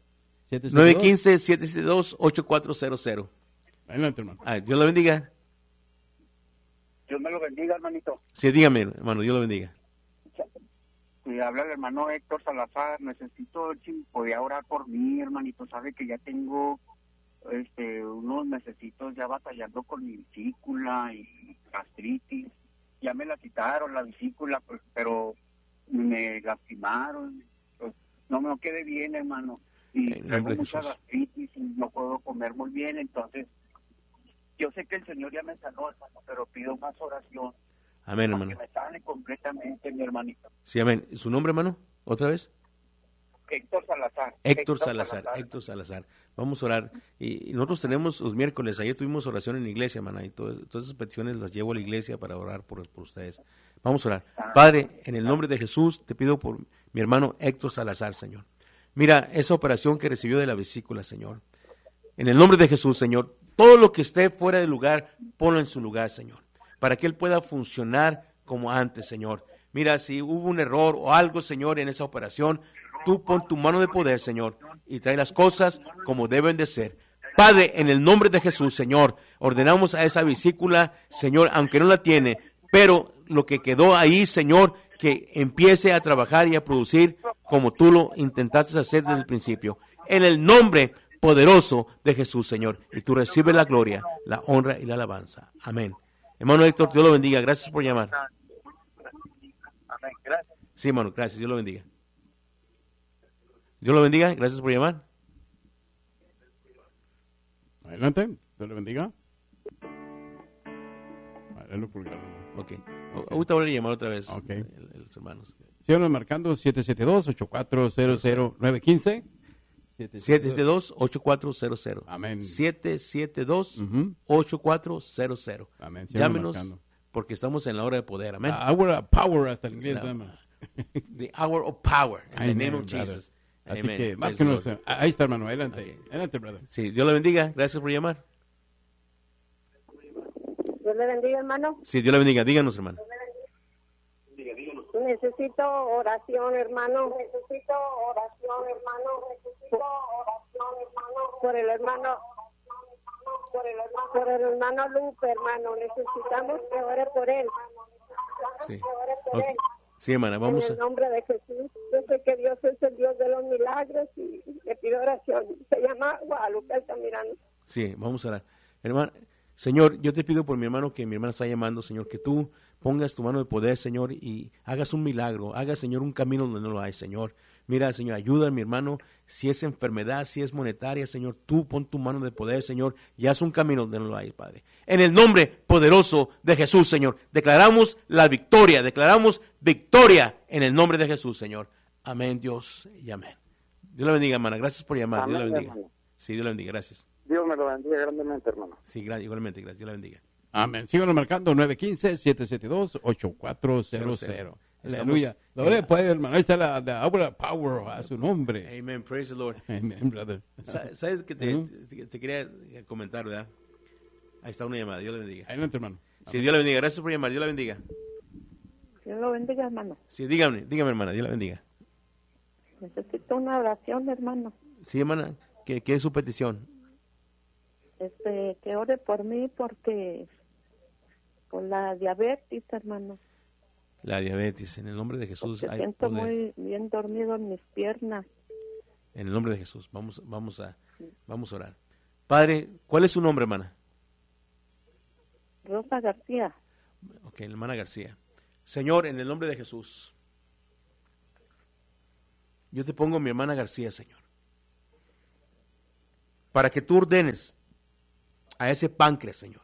915-772-8400. Adelante, hermano. Dios la bendiga. Dios me lo bendiga, hermanito. Sí, dígame, hermano. Dios la bendiga. Y habla el hermano Héctor Salazar. Necesito, si podía orar por mí, hermanito. Sabe que ya tengo unos mesecitos ya batallando con mi vesícula y gastritis. Ya me la quitaron la vesícula, pues, pero me lastimaron. Pues, no me quedé bien, hermano. Y En tengo nombre de mucha Jesús. gastritis y no puedo comer muy bien, entonces Yo sé que el Señor ya me sanó, hermano, pero pido más oración. Amén, para hermano. que me sane completamente, mi hermanito. Sí, amén. ¿Su nombre, hermano? ¿Otra vez? Héctor Salazar. Héctor Salazar. Vamos a orar. Y nosotros tenemos los miércoles, ayer tuvimos oración en la iglesia, hermana, y todas esas peticiones las llevo a la iglesia para orar por ustedes. Vamos a orar. Padre, en el nombre de Jesús, te pido por mi hermano Héctor Salazar, Señor. Mira, esa operación que recibió de la vesícula, Señor. En el nombre de Jesús, Señor, todo lo que esté fuera de lugar, ponlo en su lugar, Señor, para que él pueda funcionar como antes, Señor. Mira, si hubo un error o algo, Señor, en esa operación, tú pon tu mano de poder, Señor, y trae las cosas como deben de ser. Padre, en el nombre de Jesús, Señor, ordenamos a esa vesícula, Señor, aunque no la tiene, pero lo que quedó ahí, Señor, que empiece a trabajar y a producir como tú lo intentaste hacer desde el principio. En el nombre poderoso de Jesús, Señor, y tú recibes la gloria, la honra y la alabanza. Amén. Hermano Héctor, Dios lo bendiga. Gracias por llamar. Amén, gracias. Sí, hermano, gracias. Dios lo bendiga. Dios lo bendiga. Gracias por llamar. Adelante. Dios le bendiga. Lo colgaron. Ok. Ahorita voy a llamar otra vez. Ok. Los hermanos. Síganos marcando 772-8400-915. 772-8400. Amén. 772-8400. Amén. Síganos Llámenos marcando. porque estamos en la hora de poder. Amén. The hour of power hasta el inglés. The hour of power. In the Amen, name of brother. Jesus. Así Amen. que Praise márquenos. the Lord. Ahí está, hermano. Adelante. Okay. Adelante, brother. Sí, Dios le bendiga. Gracias por llamar. Dios le bendiga, hermano. Sí, Dios le bendiga. Díganos, hermano. Necesito oración, hermano. Necesito oración, hermano. Necesito oración, hermano. Por el hermano Lupe, hermano. Necesitamos que ore por él. Sí. Que ore por Okay. él. Sí, hermana, vamos En a... el nombre de Jesús. Yo sé que Dios es el Dios de los milagros y le pido oración. Se llama Guadalupe Altamirano. Sí, vamos a orar. Hermano, Señor, yo te pido por mi hermano que mi hermana está llamando, Señor, que tú pongas tu mano de poder, Señor, y hagas un milagro. Hagas, Señor, un camino donde no lo hay, Señor. Mira, Señor, ayuda a mi hermano. Si es enfermedad, si es monetaria, Señor, tú pon tu mano de poder, Señor, y haz un camino donde no lo hay, Padre. En el nombre poderoso de Jesús, Señor, declaramos la victoria. Declaramos victoria en el nombre de Jesús, Señor. Amén, Dios, y amén. Dios la bendiga, hermana. Gracias por llamar. Amén, Dios la bendiga. hermano. Sí, Dios la bendiga. Gracias. Dios me lo bendiga grandemente, hermano. Sí, igualmente. Gracias. Dios la bendiga. Amén. Síganos marcando 915-772-8400. Aleluya. La hora de poder, hermano. Ahí está la hour of power a su nombre. Amen. Praise the Lord. Amen, brother. ¿Sabes que te quería comentar, verdad? Ahí está una llamada. Dios le bendiga. Adelante, hermano. Sí, Dios le bendiga. Gracias por llamar. Dios la bendiga. Dios lo bendiga, hermano. Sí, dígame, hermana. Dios la bendiga. Necesito una oración, hermano. Sí, hermana. ¿Qué es su petición? Que ore por mí porque por la diabetes, hermano. La diabetes. En el nombre de Jesús Me hay siento poder. muy bien dormido en mis piernas. En el nombre de Jesús. Vamos a orar. Padre, ¿cuál es su nombre, hermana? Rosa García. Ok, hermana García. Señor, en el nombre de Jesús, yo te pongo mi hermana García, Señor, para que tú ordenes a ese páncreas, Señor,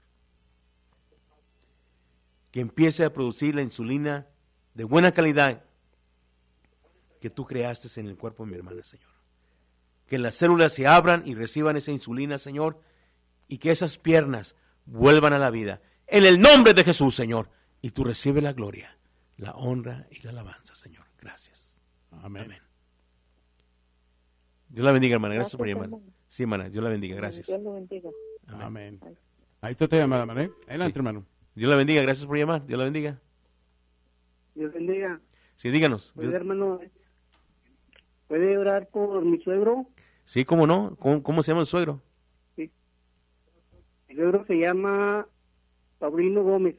que empiece a producir la insulina de buena calidad que tú creaste en el cuerpo de mi hermana, Señor. Que las células se abran y reciban esa insulina, Señor, y que esas piernas vuelvan a la vida. En el nombre de Jesús, Señor. Y tú recibes la gloria, la honra y la alabanza, Señor. Gracias. Amén. Amén. Dios la bendiga, hermana. Gracias por Gracias, llamar. hermano. Sí, hermana. Dios la bendiga. Gracias. Dios lo bendiga. Amén. Ahí está tu llamada, hermano. Adelante, Sí. hermano. Dios la bendiga. Gracias por llamar. Dios la bendiga. Dios bendiga. Sí, díganos. Oiga, hermano, ¿puede orar por mi suegro? Sí, ¿cómo no? ¿Cómo se llama el suegro? Mi suegro se llama Paulino Gómez.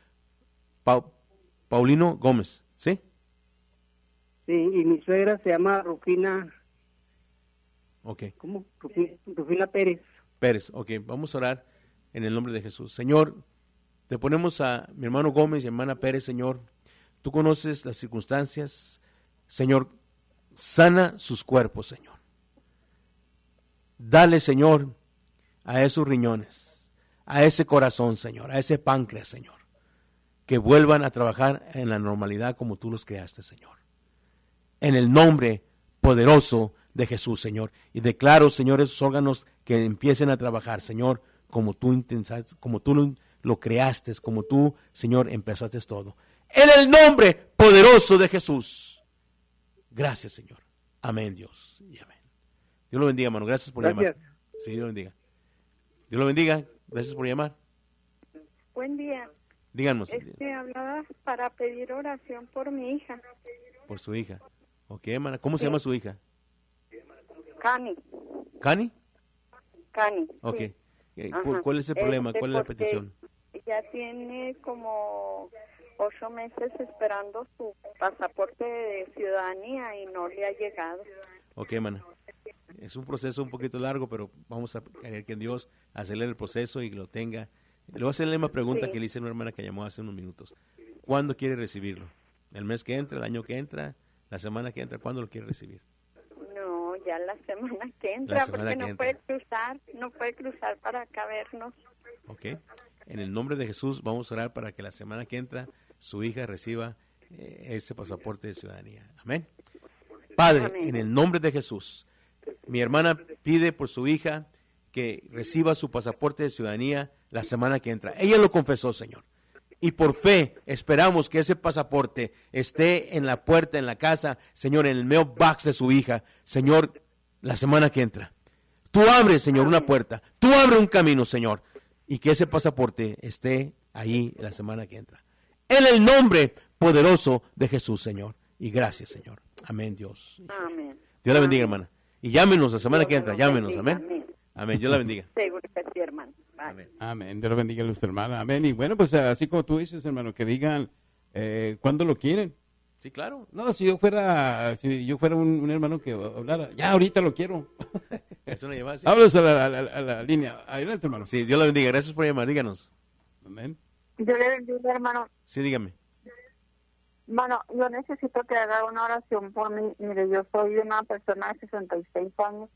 Paulino Gómez. ¿Sí? Sí, y mi suegra se llama Rufina. Ok. ¿Cómo? Rufina Pérez. Pérez. Ok, vamos a orar en el nombre de Jesús. Señor, te ponemos a mi hermano Gómez y hermana Pérez, Señor. Tú conoces las circunstancias. Señor, sana sus cuerpos, Señor. Dale, Señor, a esos riñones, a ese corazón, Señor, a ese páncreas, Señor. Que vuelvan a trabajar en la normalidad como tú los creaste, Señor. En el nombre poderoso de Jesús, Señor. Y declaro, Señor, esos órganos que empiecen a trabajar, Señor, como tú lo creaste, como tú, Señor, empezaste todo. En el nombre poderoso de Jesús. Gracias, Señor. Amén, Dios. Y amén. Dios lo bendiga, hermano. Gracias por llamar. Sí, Dios lo bendiga. Dios lo bendiga. Gracias por llamar. Buen día. Díganos. Hablaba para pedir oración por mi hija. Por su hija. Ok, hermana. ¿Cómo se llama su hija? Cani. ¿Cani? Cani. Ok. Sí. ¿Cuál es el problema? ¿Cuál es la petición? Ya tiene como 8 meses esperando su pasaporte de ciudadanía y no le ha llegado. Ok, hermana. Es un proceso un poquito largo, pero vamos a creer que en Dios acelere el proceso y que lo tenga. Le voy a hacer la misma pregunta que le hice a una hermana que llamó hace unos minutos. ¿Cuándo quiere recibirlo? ¿El mes que entra, el año que entra, la semana que entra? ¿Cuándo lo quiere recibir? No, ya la semana que entra, porque no puede cruzar para acá vernos. Ok. En el nombre de Jesús vamos a orar para que la semana que entra su hija reciba ese pasaporte de ciudadanía. Amén. Padre, amén. En el nombre de Jesús, mi hermana pide por su hija que reciba su pasaporte de ciudadanía la semana que entra. Ella lo confesó, Señor. Y por fe esperamos que ese pasaporte esté en la puerta, en la casa, Señor, en el mailbox de su hija, Señor, la semana que entra. Tú abres, Señor, una puerta. Tú abres un camino, Señor. Y que ese pasaporte esté ahí la semana que entra. En el nombre poderoso de Jesús, Señor. Y gracias, Señor. Amén, Dios. Amén. Dios la bendiga, hermana. Y llámenos la semana que entra. Llámenos, amén. Amén. Dios la bendiga. Seguro que sí, hermano. Amén. Amén. Dios la bendiga a usted, hermana. Amén. Y bueno, pues así como tú dices, hermano, que digan cuándo lo quieren. Sí, claro. No, si yo fuera un hermano que hablara, ya ahorita lo quiero. Es una llamada. Sí. Háblanos a la línea. Adelante, hermano. Sí, Dios la bendiga. Gracias por llamar. Díganos. Amén. Yo le bendiga, hermano. Sí, dígame. Hermano, yo necesito que haga una oración por mí. Mire, yo soy una persona de 66 años.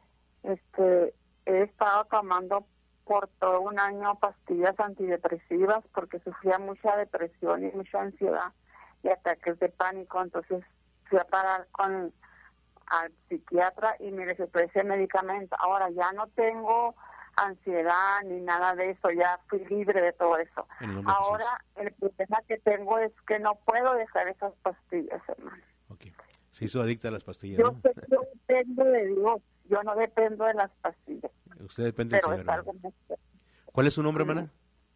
He estado tomando por todo un año pastillas antidepresivas porque sufría mucha depresión y mucha ansiedad y ataques de pánico. Entonces fui a parar al psiquiatra y me recetó ese medicamento. Ahora ya no tengo ansiedad ni nada de eso, ya fui libre de todo eso. Ahora el problema que tengo es que no puedo dejar esas pastillas, hermano. Okay. Se hizo adicta a las pastillas, yo, ¿no? Yo dependo de Dios, yo no dependo de las pastillas. Usted depende del Señor, hermano. ¿Cuál es su nombre, hermana?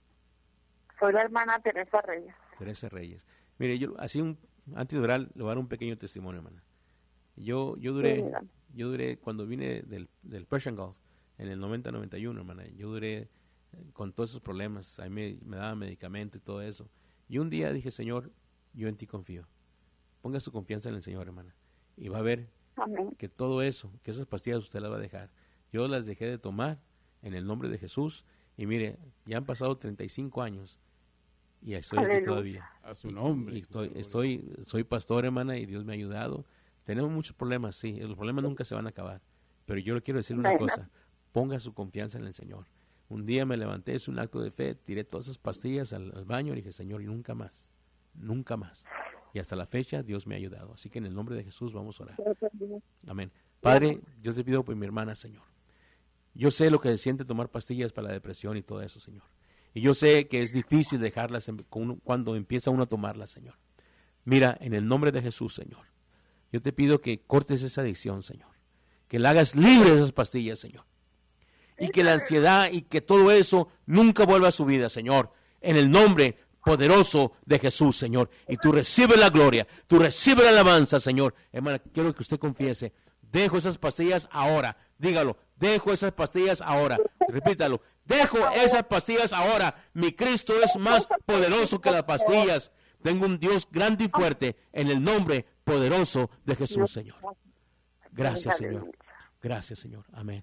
Soy la hermana Teresa Reyes. Teresa Reyes. Mire, yo así antes de orar, le voy a dar un pequeño testimonio, hermana. Yo duré cuando vine del Persian Gulf en el 90-91, hermana. Yo duré con todos esos problemas. Ahí me daban medicamento y todo eso. Y un día dije, Señor, yo en ti confío. Ponga su confianza en el Señor, hermana. Y va a ver que todo eso, que esas pastillas usted las va a dejar. Yo las dejé de tomar en el nombre de Jesús. Y mire, ya han pasado 35 años y estoy aquí todavía. A su nombre. Y soy pastor, hermana, y Dios me ha ayudado. Tenemos muchos problemas, sí. Los problemas nunca se van a acabar. Pero yo le quiero decir una cosa. Ponga su confianza en el Señor. Un día me levanté, es un acto de fe, tiré todas esas pastillas al baño y dije, Señor, y nunca más. Nunca más. Y hasta la fecha Dios me ha ayudado. Así que en el nombre de Jesús vamos a orar. Amén. Padre, yo te pido por mi hermana, Señor. Yo sé lo que se siente tomar pastillas para la depresión y todo eso, Señor. Y yo sé que es difícil dejarlas cuando empieza uno a tomarlas, Señor. Mira, en el nombre de Jesús, Señor, yo te pido que cortes esa adicción, Señor. Que la hagas libre de esas pastillas, Señor. Y que la ansiedad y que todo eso nunca vuelva a su vida, Señor. En el nombre poderoso de Jesús, Señor. Y tú recibes la gloria, tú recibes la alabanza, Señor. Hermana, quiero que usted confiese. Dejo esas pastillas ahora. Dígalo, dejo esas pastillas ahora. Repítalo, dejo esas pastillas ahora. Mi Cristo es más poderoso que las pastillas. Tengo un Dios grande y fuerte en el nombre poderoso de Jesús, Señor. Gracias, Señor. Gracias, Señor. Amén.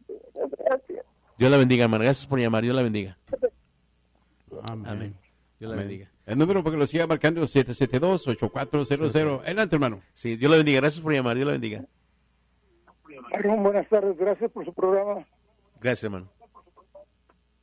Dios la bendiga, hermano. Gracias por llamar. Dios la bendiga. Amén. Dios la bendiga. El número para que lo siga marcando es 772-8400. Adelante, hermano. Sí, Dios la bendiga. Gracias por llamar. Dios la bendiga. Buenas tardes. Gracias por su programa. Gracias, hermano.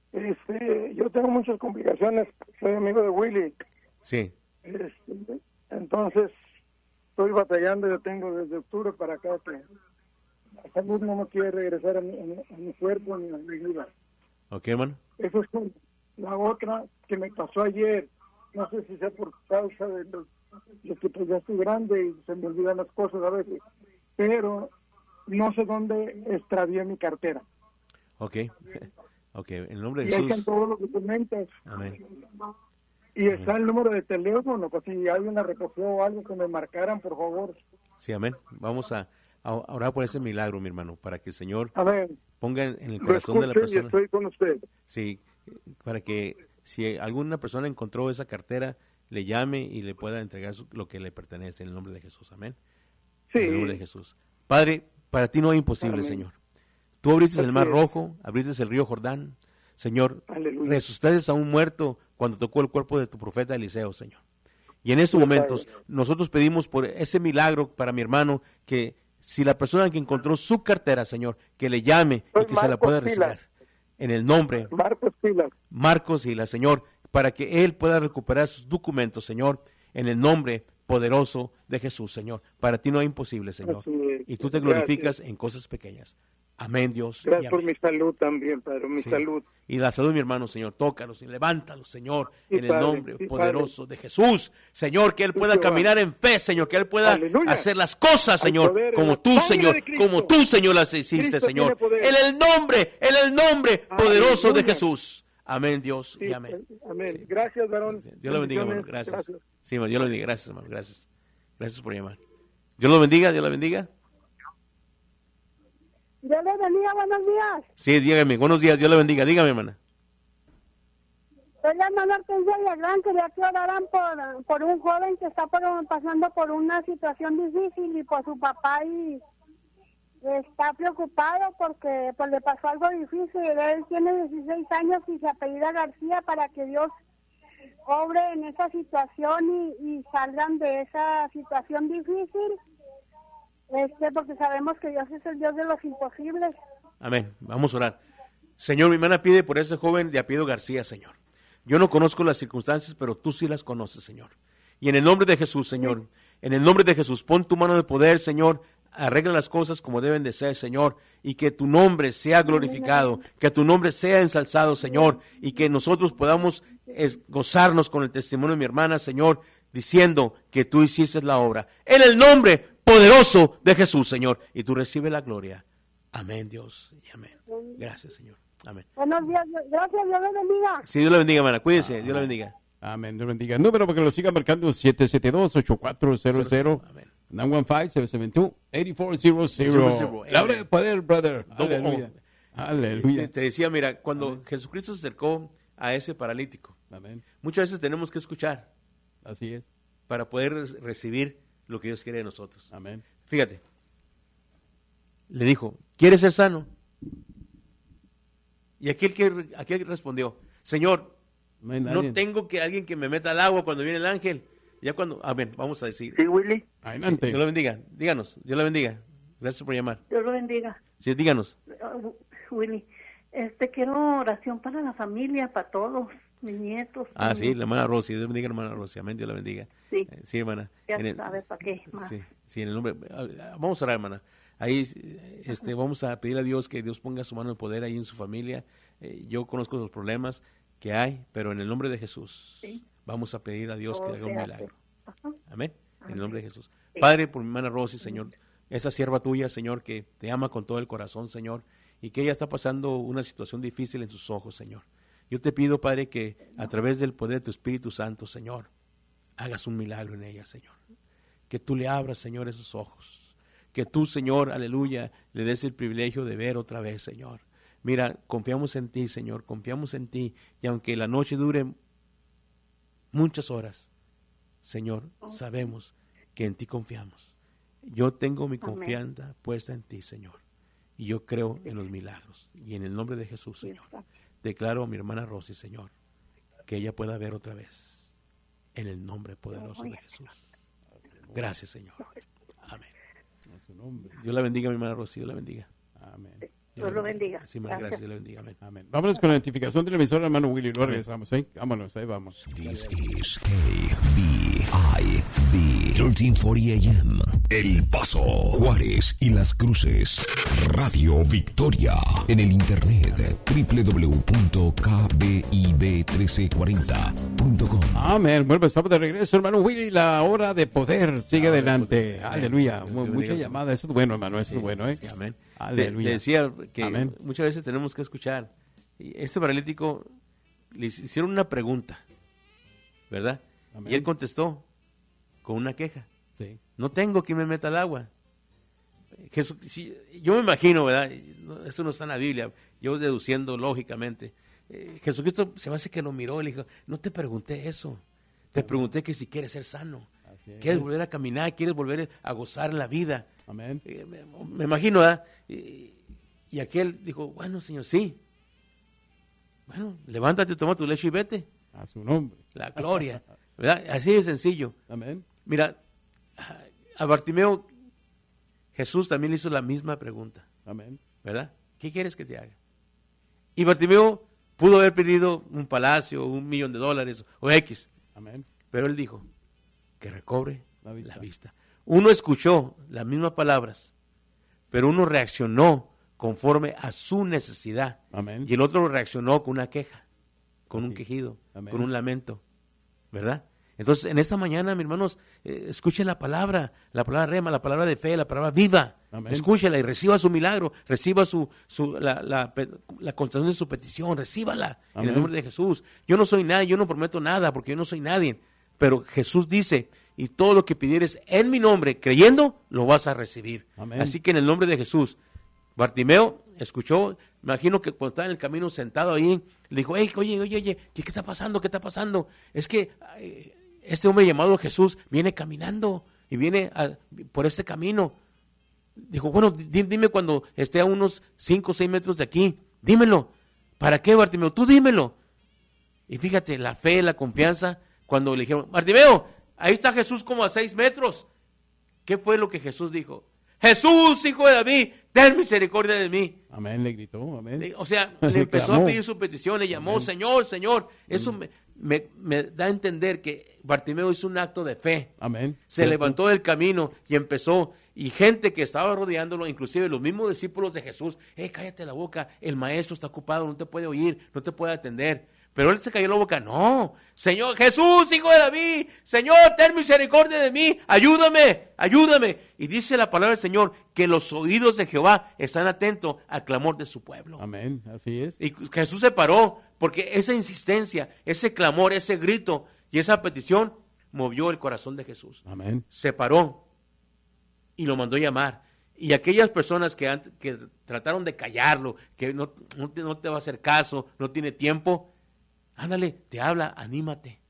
Yo tengo muchas complicaciones, soy amigo de Willy. Sí. Entonces, estoy batallando, yo tengo desde octubre para acá que la salud no me quiere regresar a mi cuerpo ni a mi vida. Ok, hermano. Eso es una. La otra que me pasó ayer, no sé si sea por causa de que pues ya estoy grande y se me olvidan las cosas a veces, pero no sé dónde extravié mi cartera. Ok, ok, en el nombre de Y ahí Jesús. están todos los documentos. Amén. Y está el número de teléfono, pues si hay una recogida o algo que me marcaran, por favor. Sí, amén. Vamos a orar por ese milagro, mi hermano, para que el Señor Amén. ponga en el corazón de la persona. Estoy con usted. Sí, para que si alguna persona encontró esa cartera, le llame y le pueda entregar lo que le pertenece en el nombre de Jesús. Amén. Sí. En el nombre de Jesús. Padre, para ti no hay imposible, Amén. Señor. Tú abriste el mar Así es. rojo, abriste el río Jordán. Señor, Aleluya. resucitaste a un muerto cuando tocó el cuerpo de tu profeta Eliseo, Señor. Y en estos momentos nosotros pedimos por ese milagro para mi hermano, que si la persona que encontró su cartera, Señor, que le llame y que se la pueda recibir. En el nombre Marcos y la Señor, para que él pueda recuperar sus documentos, Señor, en el nombre poderoso de Jesús, Señor. Para ti no hay imposible, Señor. Y tú te glorificas en cosas pequeñas. Amén, Dios. Gracias por mi salud también, Padre, mi salud. Y la salud, mi hermano, Señor, tócalos y levántalos, Señor, en el Padre, nombre sí, poderoso de Jesús. Señor, que Él pueda caminar en fe, Señor, que Él pueda hacer las cosas, Señor, como tú, Señor, las hiciste, Señor. En el nombre poderoso de Jesús. Amén, Dios, y amén. Amén. Sí. Gracias, varón. Dios lo bendiga, hermano. Gracias. Gracias. Sí, hermano, Dios lo bendiga. Gracias, hermano. Gracias. Gracias por llamar. Dios lo bendiga, Dios lo bendiga. Dios le bendiga, buenos días. Sí, dígame. Buenos días, Dios le bendiga. Dígame, hermana. Soy la hermana Hortensia Villagrán, quería que oraran por un joven que está pasando por una situación difícil y por su papá y está preocupado porque pues le pasó algo difícil. Él tiene 16 años y se apellida García, para que Dios obre en esa situación y salgan de esa situación difícil. Porque sabemos que Dios es el Dios de los imposibles. Amén. Vamos a orar. Señor, mi hermana pide por ese joven de apellido García, Señor. Yo no conozco las circunstancias, pero tú sí las conoces, Señor. Y en el nombre de Jesús, Señor, en el nombre de Jesús, pon tu mano de poder, Señor. Arregla las cosas como deben de ser, Señor, y que tu nombre sea glorificado, que tu nombre sea ensalzado, Señor, y que nosotros podamos gozarnos con el testimonio de mi hermana, Señor, diciendo que tú hiciste la obra. En el nombre poderoso de Jesús, Señor, y tú recibes la gloria. Amén, Dios, y amén. Gracias, Señor. Amén. Buenos días, gracias, Dios le bendiga. Sí, Dios le bendiga, hermana. Cuídense, Dios le bendiga. Amén, Dios bendiga. El número para que lo sigan marcando es 772-8400. 915-772-8400. La hora de poder, brother. Aleluya. Aleluya. Te decía, mira, cuando Jesucristo se acercó a ese paralítico, amén, muchas veces tenemos que escuchar. Así es. Para poder recibir lo que Dios quiere de nosotros. Amén. Fíjate. Le dijo, ¿quieres ser sano? Y aquel respondió, Señor, no tengo que alguien que me meta al agua cuando viene el ángel. Ya cuando, amén, vamos a decir. Sí, Willy. Adelante. Dios lo bendiga. Díganos, Dios lo bendiga. Gracias por llamar. Dios lo bendiga. Sí, díganos. Willy, quiero oración para la familia, para todos mis nietos. Sí, la hermana Rosy. Dios bendiga, hermana Rosy. Amén, Dios la bendiga. Sí. Sí, hermana. Ya sabes para qué más. Sí, en el nombre. Vamos a orar, hermana. Ahí vamos a pedirle a Dios que Dios ponga su mano de poder ahí en su familia. Yo conozco los problemas que hay, pero en el nombre de Jesús vamos a pedir a Dios que haga un milagro. Amén. En el nombre de Jesús. Padre, por mi hermana Rosy, Señor, esa sierva tuya, Señor, que te ama con todo el corazón, Señor, y que ella está pasando una situación difícil en sus ojos, Señor. Yo te pido, Padre, que a través del poder de tu Espíritu Santo, Señor, hagas un milagro en ella, Señor. Que tú le abras, Señor, esos ojos. Que tú, Señor, aleluya, le des el privilegio de ver otra vez, Señor. Mira, confiamos en ti, Señor, confiamos en ti. Y aunque la noche dure muchas horas, Señor, sabemos que en ti confiamos. Yo tengo mi confianza puesta en ti, Señor. Y yo creo en los milagros. Y en el nombre de Jesús, Señor, declaro a mi hermana Rosy, Señor, que ella pueda ver otra vez. En el nombre poderoso de Jesús. Gracias, Señor. Amén. Dios la bendiga, mi hermana Rosy. Dios la bendiga. Amén. Dios lo bendiga. Sí, gracias, Dios lo bendiga. Amén. Amén. Vámonos con la identificación del emisor, hermano Willy. Luego regresamos, ¿eh? Vámonos, ahí vamos. This is KBIB 1340 AM. El Paso, Juárez y Las Cruces. Radio Victoria. En el internet www.kbib1340.com. Amén. Bueno, estamos de regreso, hermano Willy. La hora de poder sigue adelante. Aleluya. Mucha llamada. Eso es bueno, hermano. Eso es bueno, ¿eh? Sí, amén. Aleluya. Te decía que Amén. muchas veces tenemos que escuchar. Y este paralítico le hicieron una pregunta, ¿verdad? Amén. Y él contestó con una queja. Sí. No tengo quien me meta al agua. Jesús, yo me imagino, ¿verdad? Esto no está en la Biblia. Yo deduciendo lógicamente. Jesucristo se me hace que lo miró y le dijo, no te pregunté eso. Te pregunté que si quieres ser sano. ¿Quieres volver a caminar? ¿Quieres volver a gozar la vida? Amén. Me imagino, ¿verdad? Y aquel dijo, bueno, Señor, sí. Bueno, levántate, toma tu leche y vete. A su nombre. La gloria. ¿Verdad? Así de sencillo. Amén. Mira, a Bartimeo, Jesús también le hizo la misma pregunta. Amén. ¿Verdad? ¿Qué quieres que te haga? Y Bartimeo pudo haber pedido un palacio, $1,000,000 o X. Amén. Pero él dijo que recobre la vista. Uno escuchó las mismas palabras, pero uno reaccionó conforme a su necesidad. Amén. Y el otro reaccionó con una queja, con un quejido, Amén. con un lamento. ¿Verdad? Entonces, en esta mañana, mis hermanos, escuchen la palabra rema, la palabra de fe, la palabra viva. Amén. Escúchela y reciba su milagro, reciba la contestación de su petición, recíbala. Amén. En el nombre de Jesús. Yo no soy nadie, yo no prometo nada, porque yo no soy nadie. Pero Jesús dice, y todo lo que pidieres en mi nombre, creyendo, lo vas a recibir. Amén. Así que en el nombre de Jesús, Bartimeo escuchó, me imagino que cuando estaba en el camino sentado ahí, le dijo, hey, oye, ¿qué está pasando? ¿Qué está pasando? Es que este hombre llamado Jesús viene caminando y viene por este camino. Dijo, bueno, dime cuando esté a unos 5 o 6 metros de aquí, dímelo. ¿Para qué, Bartimeo? Tú dímelo. Y fíjate, la fe, la confianza, cuando le dijeron, Bartimeo, ahí está Jesús como a 6 metros. ¿Qué fue lo que Jesús dijo? Jesús, hijo de David, ten misericordia de mí. Amén, le gritó, amén. O sea, le empezó a pedir su petición, le llamó, amén. Señor. Eso me da a entender que Bartimeo hizo un acto de fe. Amén. Se levantó del camino y empezó. Y gente que estaba rodeándolo, inclusive los mismos discípulos de Jesús, cállate la boca, el maestro está ocupado, no te puede oír, no te puede atender. Pero él se cayó la boca, no, Señor, Jesús, hijo de David, Señor, ten misericordia de mí, ayúdame. Y dice la palabra del Señor que los oídos de Jehová están atentos al clamor de su pueblo. Amén, así es. Y Jesús se paró porque esa insistencia, ese clamor, ese grito y esa petición movió el corazón de Jesús. Amén. Se paró y lo mandó llamar. Y aquellas personas que trataron de callarlo, que no te va a hacer caso, no tiene tiempo, ándale, te habla, anímate.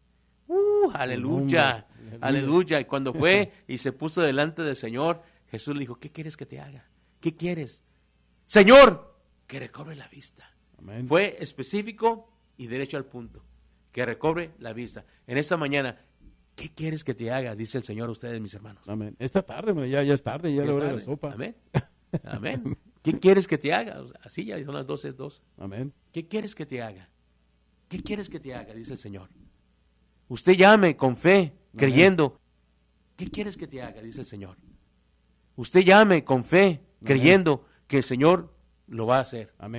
Aleluya, aleluya. Y cuando fue y se puso delante del Señor, Jesús le dijo, ¿qué quieres que te haga? ¿Qué quieres? Señor, que recobre la vista. Amén. Fue específico y derecho al punto. Que recobre la vista. En esta mañana, ¿qué quieres que te haga? Dice el Señor a ustedes, mis hermanos. Amén. Esta tarde, ya es tarde, ya es la hora de la sopa. Amén. Amén. ¿Qué quieres que te haga? Así ya son las 12:02. Amén. ¿Qué quieres que te haga? ¿Qué quieres que te haga? Dice el Señor. Usted llame con fe, creyendo. ¿Qué quieres que te haga? Dice el Señor. Usted llame con fe, creyendo que el Señor lo va a hacer. Amén.